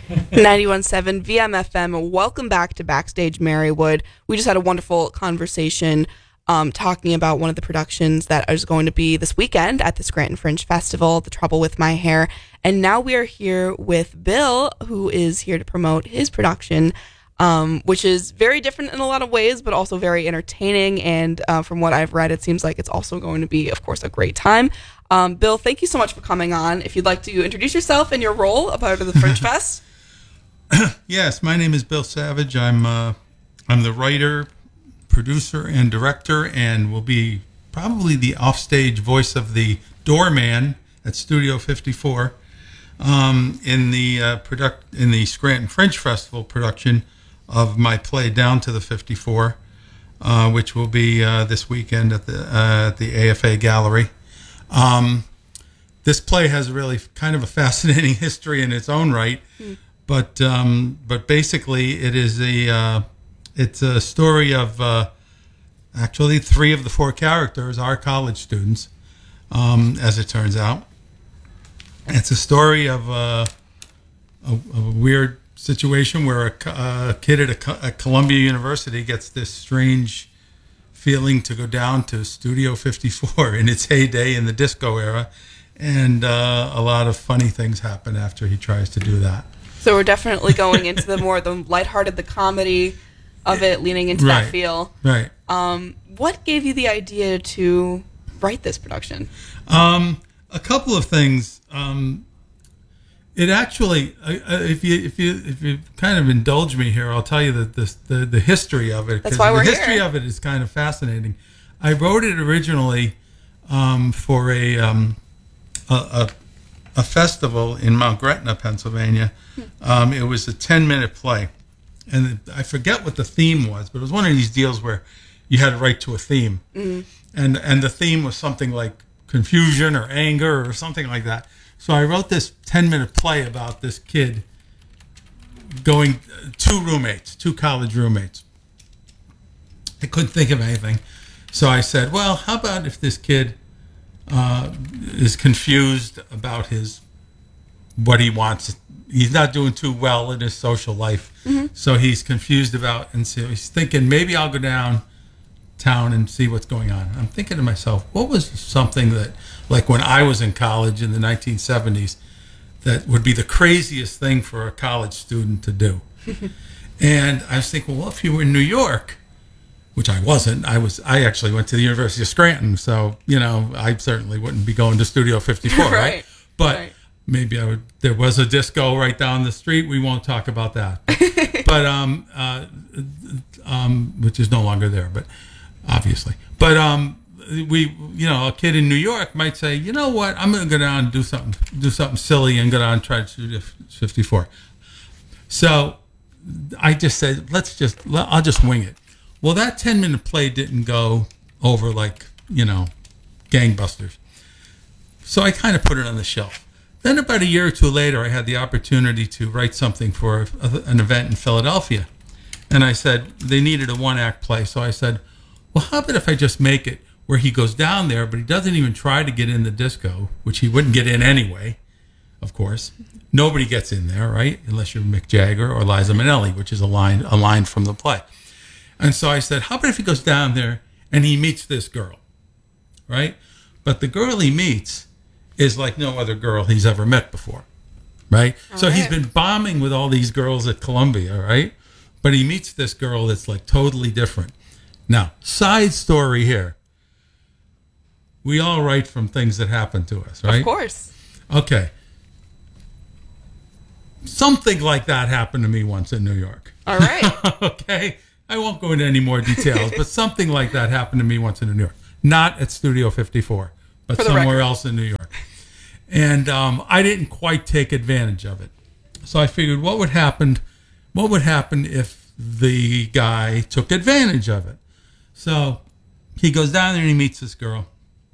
91.7 VMFM. Welcome back to Backstage Marywood. We just had a wonderful conversation talking about one of the productions that is going to be this weekend at the Scranton Fringe Festival, The Trouble with My Hair. And now we are here with Bill, who is here to promote his production, which is very different in a lot of ways, but also very entertaining. And from what I've read, it seems like it's also going to be, of course, a great time. Bill, thank you so much for coming on. If you'd like to introduce yourself and your role a part of the Fringe Fest. Yes, my name is Bill Savage. I'm the writer, producer, and director, and will be probably the offstage voice of the doorman at Studio 54 in the Scranton Fringe Festival production of my play Down to the 54, which will be this weekend at the AFA Gallery. This play has really kind of a fascinating history in its own right. But basically, it's a story of actually 3 of the 4 characters are college students, as it turns out. It's a story of a weird situation where a kid at Columbia University gets this strange feeling to go down to Studio 54 in its heyday in the disco era, and a lot of funny things happen after he tries to do that. So we're definitely going into the lighthearted, the comedy of it, leaning into that feel. Right. What gave you the idea to write this production? A couple of things. It actually, if you kind of indulge me here, I'll tell you that the history of it. That's why we're here. The history of it is kind of fascinating. I wrote it originally for a festival in Mount Gretna, Pennsylvania. It was a 10-minute play. And I forget what the theme was, but it was one of these deals where you had to write to a theme. Mm-hmm. And the theme was something like confusion or anger or something like that. So I wrote this 10-minute play about this kid going, 2 college roommates. I couldn't think of anything. So I said, well, how about if this kid is confused about what he wants. He's not doing too well in his social life, so he's confused about, and so he's thinking, maybe I'll go downtown and see what's going on. I'm thinking to myself, what was something that, like when I was in college in the 1970s, that would be the craziest thing for a college student to do? And I was thinking, well, if you were in New York, which I wasn't. I actually went to the University of Scranton, so I certainly wouldn't be going to Studio 54, right? But maybe I would. There was a disco right down the street. We won't talk about that, but which is no longer there, but obviously. But a kid in New York might say, you know what, I'm going to go down and do something silly and go down and try to Studio 54. So I just said, I'll just wing it. Well, that 10-minute play didn't go over like, gangbusters. So I kind of put it on the shelf. Then about a year or 2 later, I had the opportunity to write something for an event in Philadelphia. And I said, they needed a 1-act play. So I said, well, how about if I just make it where he goes down there, but he doesn't even try to get in the disco, which he wouldn't get in anyway, of course. Nobody gets in there, right? Unless you're Mick Jagger or Liza Minnelli, which is a line from the play. And so I said, how about if he goes down there and he meets this girl, right? But the girl he meets is like no other girl he's ever met before, right? So he's been bombing with all these girls at Columbia, right? But he meets this girl that's like totally different. Now, side story here. We all write from things that happen to us, right? Of course. Okay. Something like that happened to me once in New York. All right. Okay. I won't go into any more details, but something like that happened to me once in New York. Not at Studio 54, but somewhere else in New York. And I didn't quite take advantage of it. So I figured, what would happen if the guy took advantage of it? So he goes down there and he meets this girl.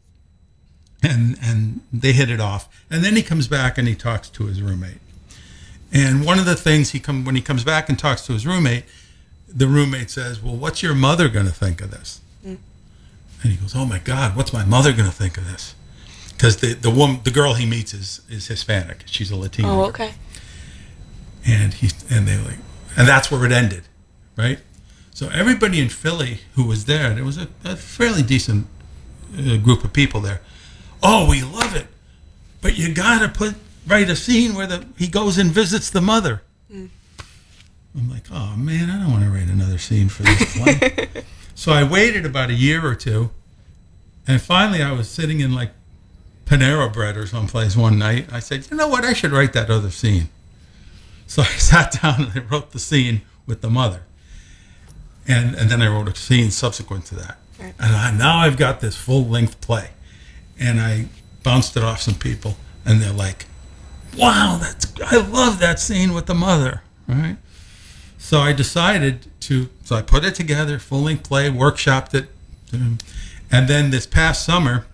And they hit it off. And then he comes back and he talks to his roommate. And one of the things when he comes back and talks to his roommate, the roommate says, well, what's your mother going to think of this? And he goes, oh my God, what's my mother going to think of this? Because the girl he meets is Hispanic. She's a Latina. Oh, okay. And they were like, and that's where it ended, right? So everybody in Philly who was there was a fairly decent group of people there. Oh, we love it, but you gotta write a scene where he goes and visits the mother. I'm like, oh man, I don't want to write another scene for this play. So I waited about a year or two, and finally I was sitting in like Panera Bread or someplace one night. I said, you know what, I should write that other scene. So I sat down and I wrote the scene with the mother. And then I wrote a scene subsequent to that. Right. And now I've got this full-length play. And I bounced it off some people, and they're like, wow, I love that scene with the mother, right? So I decided so I put it together, full-length play, workshopped it. And then this past summer,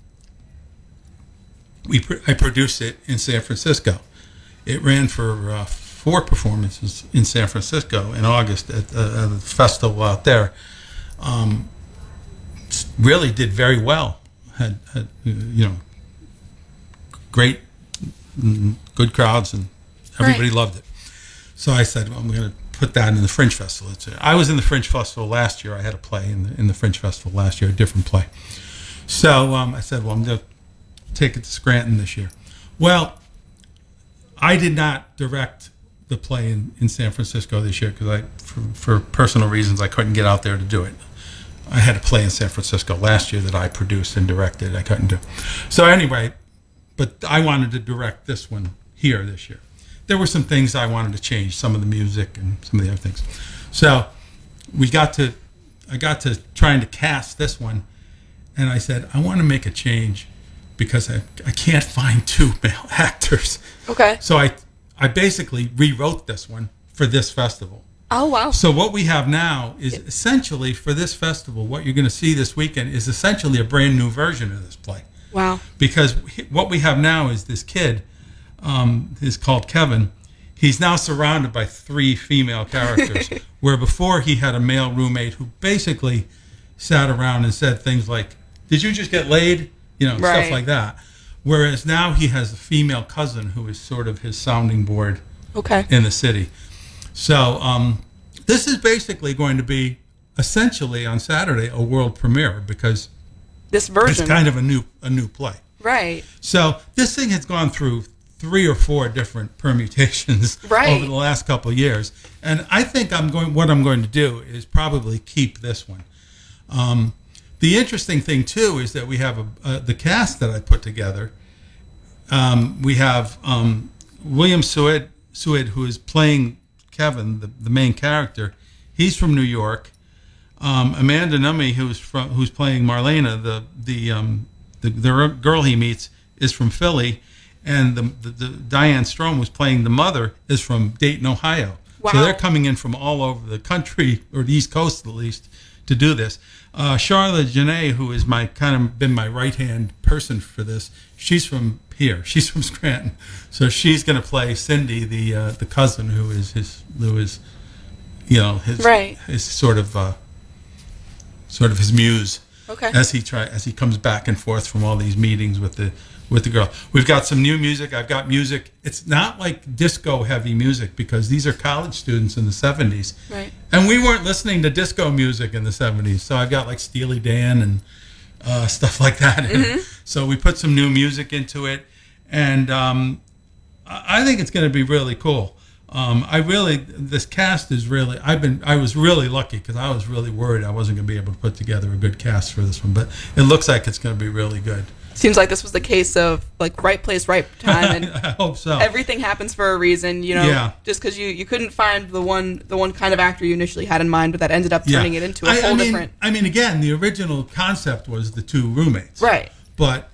I produced it in San Francisco. It ran for 4 performances in San Francisco in August at the festival out there. Really did very well. Had great, good crowds, and everybody loved it. So I said, well, I'm going to put that in the Fringe Festival. I was in the Fringe Festival last year. I had a play in the Fringe Festival last year, a different play. So I said, well, I'm going to take it to Scranton this year. Well, I did not direct the play in San Francisco this year because for personal reasons, I couldn't get out there to do it. I had a play in San Francisco last year that I produced and directed. I couldn't do. So anyway, but I wanted to direct this one here this year. There were some things I wanted to change, some of the music and some of the other things. So I got to trying to cast this one, and I said, I want to make a change because I can't find 2 male actors. Okay. So I basically rewrote this one for this festival. Oh, wow. So what we have now is essentially for this festival, what you're going to see this weekend is essentially a brand new version of this play. Wow. Because what we have now is this kid, is called Kevin. He's now surrounded by 3 female characters, where before he had a male roommate who basically sat around and said things like, did you just get laid? Stuff like that. Whereas now he has a female cousin who is sort of his sounding board in the city. So this is basically going to be essentially on Saturday a world premiere because this version it's kind of a new play. Right. So this thing has gone through 3 or 4 different permutations over the last couple of years, and I think what I'm going to do is probably keep this one. The interesting thing too is that we have the cast that I put together. We have William Sued, who is playing Kevin, the main character. He's from New York. Amanda Nummy, who's playing Marlena, the girl he meets, is from Philly, and the Diane Strom, who's playing the mother, is from Dayton, Ohio. Wow. So they're coming in from all over the country, or the East Coast at least, to do this. Charlotte Janae, who is been my right-hand person for this, she's from here. She's from Scranton, so she's going to play Cindy, the cousin, who is his sort of his muse. Okay. As he comes back and forth from all these meetings with the girl. We've got some new music. I've got music. It's not like disco heavy music because these are college students in the 70s. Right. And we weren't listening to disco music in the 70s. So I've got like Steely Dan and stuff like that. Mm-hmm. So we put some new music into it. And I think it's going to be really cool. This cast is really, I was really lucky because I was really worried I wasn't going to be able to put together a good cast for this one, but it looks like it's going to be really good. Seems like this was the case of like right place, right time, and I hope so. Everything happens for a reason, just because you couldn't find the one kind of actor you initially had in mind, but that ended up turning it into a whole different. I mean, again, the original concept was the 2 roommates. Right. But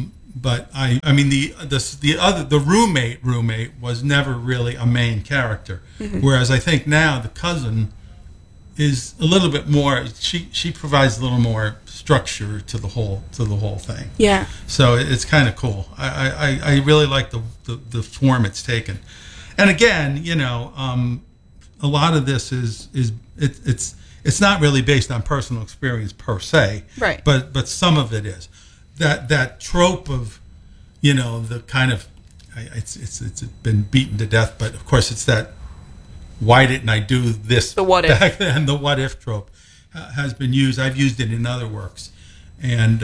the roommate was never really a main character, whereas I think now the cousin is a little bit more. She provides a little more structure to the whole thing. Yeah. So it's kind of cool. I really like the form it's taken, and again, a lot of this it's not really based on personal experience per se, right? But some of it is. That trope of, the kind of it's been beaten to death. But of course, it's that why didn't I do this The what if. back then? The what if trope has been used. I've used it in other works, and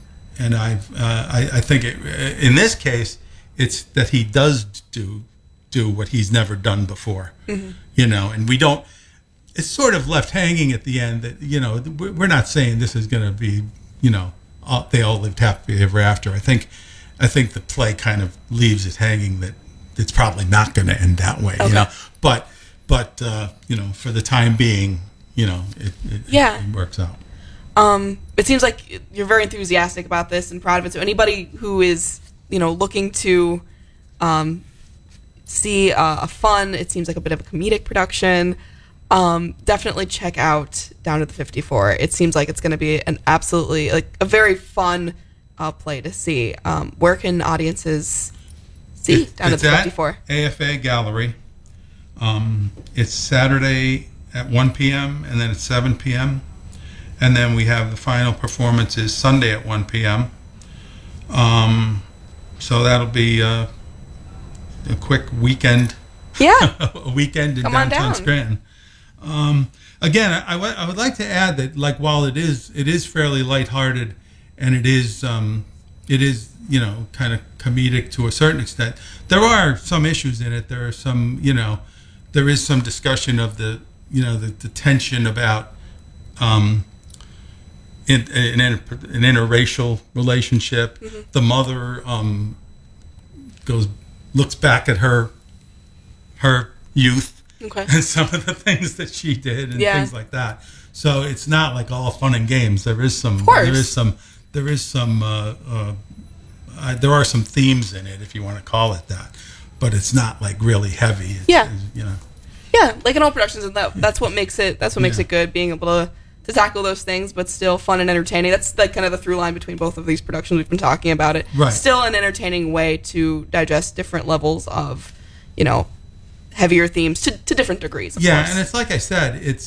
I think in this case, it's that he does do what he's never done before, and we don't. It's sort of left hanging at the end that we're not saying this is going to be they all lived happily ever after. I think the play kind of leaves it hanging that it's probably not going to end that way. Okay. But for the time being, it works out. It seems like you're very enthusiastic about this and proud of it. So anybody who is, looking to see a fun, it seems like a bit of a comedic production, definitely check out Down to the 54. It seems like it's going to be an absolutely, like, a very fun play to see. Where can audiences see Down to the 54? AFA Gallery. It's Saturday at 1 p.m. and then at 7 p.m. And then we have the final performance is Sunday at 1 p.m. So that'll be a quick weekend. Yeah. A weekend in Come on downtown down. Scranton. Again, I would like to add that, like, while it is fairly lighthearted, and it is kind of comedic to a certain extent, there are some issues in it. There are some, there is some discussion of the tension about an interracial relationship. Mm-hmm. The mother looks back at her youth. Okay. And some of the things that she did and things like that. So it's not like all fun and games. There is some. Of course. There are some themes in it, if you want to call it that. But it's not like really heavy. Yeah, like in all productions, and that's what makes it. That's what makes it good. Being able to tackle those things, but still fun and entertaining. That's like kind of the through line between both of these productions. We've been talking about it. Right. Still an entertaining way to digest different levels of, heavier themes to different degrees. Of course. And it's like I said, it's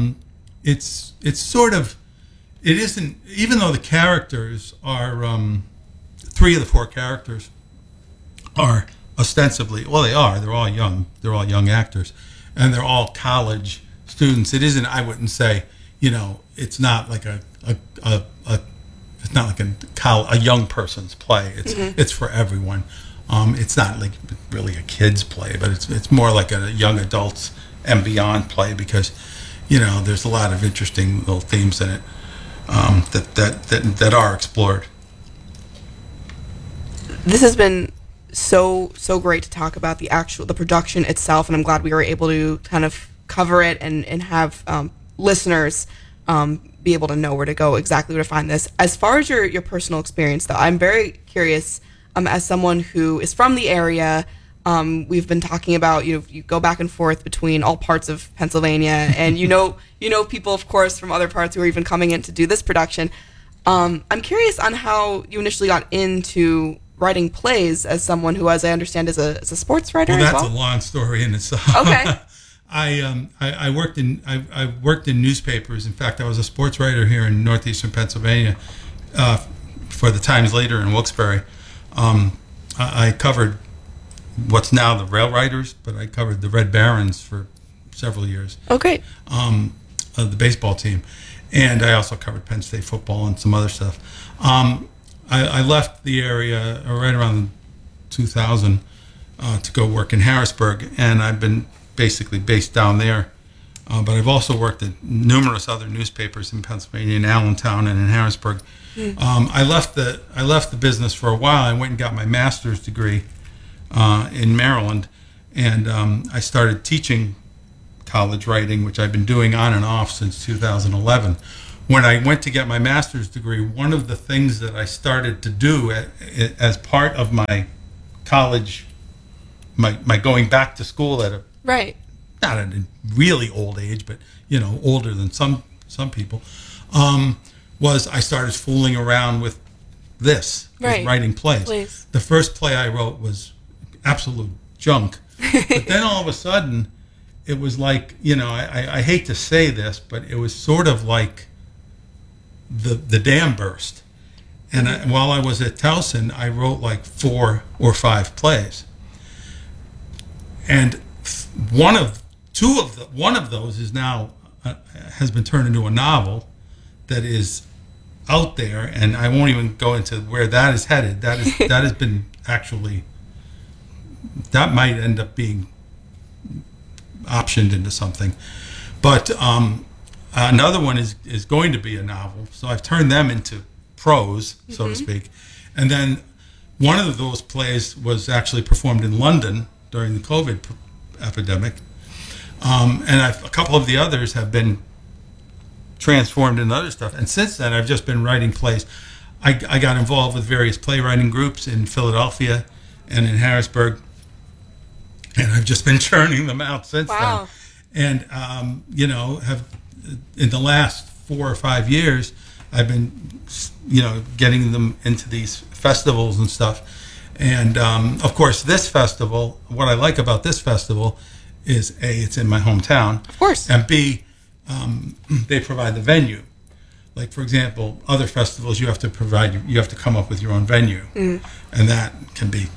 sort of, it isn't, even though the characters are 3 of the 4 characters are ostensibly, well, they're all young actors, and they're all college students. It isn't, I wouldn't say, it's not like it's not like a young person's play. It's for everyone. It's not like really a kid's play, but it's more like a young adults and beyond play, because there's a lot of interesting little themes in it that are explored. This has been so great to talk about the production itself, and I'm glad we were able to kind of cover it and have listeners be able to know where to go, exactly where to find this. As far as your personal experience, though, I'm very curious. As someone who is from the area, we've been talking about, you go back and forth between all parts of Pennsylvania, and you know people, of course, from other parts who are even coming in to do this production. I'm curious on how you initially got into writing plays as someone who, as I understand, is a sports writer. Well, as that's well? a long story in itself. Okay. I worked in newspapers. In fact, I was a sports writer here in northeastern Pennsylvania for the Times Leader in Wilkes-Barre. I covered what's now the Rail Riders, but I covered the Red Barons for several years. Oh, great. The baseball team. And I also covered Penn State football and some other stuff. I left the area right around 2000 to go work in Harrisburg, and I've been basically based down there. But I've also worked at numerous other newspapers in Pennsylvania, in Allentown and in Harrisburg. I left the business for a while. I went and got my master's degree in Maryland, and I started teaching college writing, which I've been doing on and off since 2011. When I went to get my master's degree, one of the things that I started to do as part of my college, my going back to school at a Right. not at a really old age, but older than some people, was I started fooling around with this, Right. with writing plays. The first play I wrote was absolute junk, but then all of a sudden, it was like, I hate to say this, but it was sort of like the dam burst, And while I was at Towson, I wrote like 4 or 5 plays. And one of those is now has been turned into a novel that is out there, and I won't even go into where that is headed. That has been actually, that might end up being optioned into something. But another one is going to be a novel, so I've turned them into prose, so to speak. And then one of those plays was actually performed in London during the COVID epidemic, and a couple of the others have been transformed into other stuff. And since then, I've just been writing plays. I got involved with various playwriting groups in Philadelphia and in Harrisburg, and I've just been churning them out since then. And have in the last 4 or 5 years, I've been getting them into these festivals and stuff. And of course, this festival, what I like about this festival is A, it's in my hometown, of course, and B, they provide the venue. Like, for example, other festivals, you have to come up with your own venue, and that can be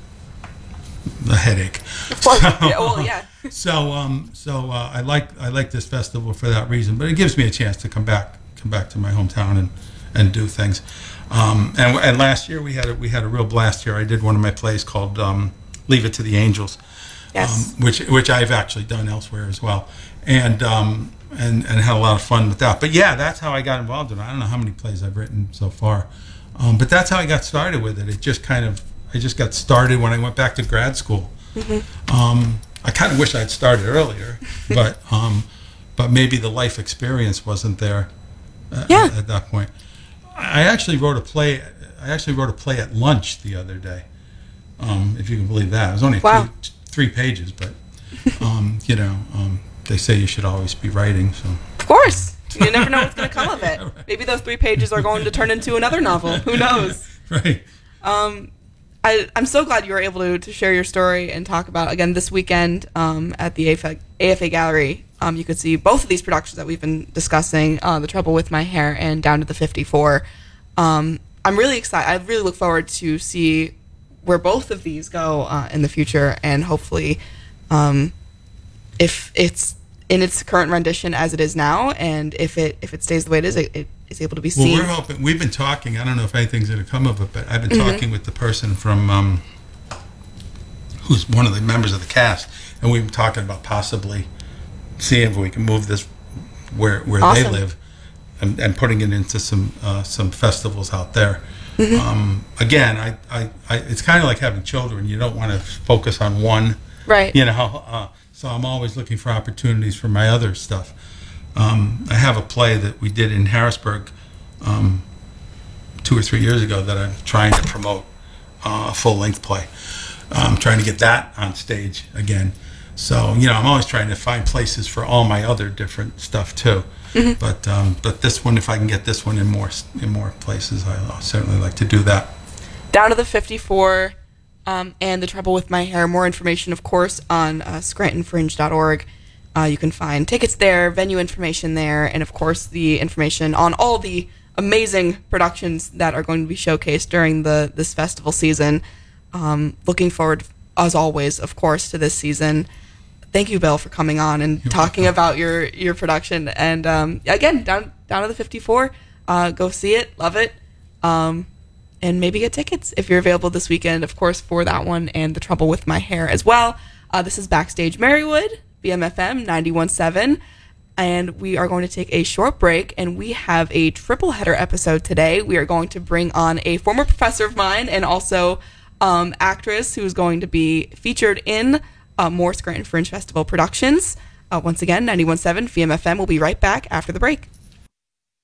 a headache. Of course, yeah. So I like this festival for that reason, but it gives me a chance to come back to my hometown and do things. And last year we had a real blast here. I did one of my plays called "Leave It to the Angels," yes, which I've actually done elsewhere as well, and had a lot of fun with that. But yeah, that's how I got involved in it. I don't know how many plays I've written so far, but that's how I got started with it. I just got started when I went back to grad school. I kind of wish I'd started earlier, but maybe the life experience wasn't there at that point. I actually wrote a play at lunch the other day, if you can believe that. It was only 3 pages, but they say you should always be writing. So of course, you never know what's going to come of it. Right. Maybe those 3 pages are going to turn into another novel. Who knows? Right. I'm so glad you were able to share your story and talk about, again, this weekend at the AFA Gallery. You could see both of these productions that we've been discussing, The Trouble with My Hair and Down to the 54. I'm really excited. I really look forward to see where both of these go in the future, and hopefully if it's in its current rendition as it is now, and if it stays the way it is able to be seen. Well, we're hoping. We've been talking. I don't know if anything's going to come of it, but I've been talking with the person from who's one of the members of the cast, and we've been talking about possibly seeing if we can move this where Awesome. they live, and putting it into some festivals out there. Again, I it's kind of like having children. You don't want to focus on one, right? So I'm always looking for opportunities for my other stuff. I have a play that we did in Harrisburg 2 or 3 years ago that I'm trying to promote, a full-length play. I'm trying to get that on stage again. So, I'm always trying to find places for all my other different stuff too. But this one, if I can get this one in more places, I'll certainly like to do that. Down to the 54 and The Trouble with My Hair. More information, of course, on scrantonfringe.org. You can find tickets there, venue information there, and of course the information on all the amazing productions that are going to be showcased during this festival season. Looking forward, as always, of course, to this season. Thank you, Bill, for coming on and talking about your production. And again, down to the 54. Go see it, love it, and maybe get tickets if you're available this weekend, of course, for that one and The Trouble with My Hair as well. This is Backstage Marywood, BMFM 91.7, and we are going to take a short break, and we have a triple header episode today. We are going to bring on a former professor of mine and also actress who's going to be featured in more Scranton Fringe Festival productions. Once again, 91.7 VMFM. We'll be right back after the break.